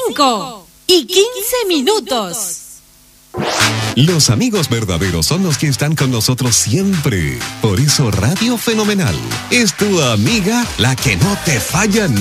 5:15. Los amigos verdaderos son los que están con nosotros siempre. Por eso Radio Fenomenal es tu amiga, la que no te falla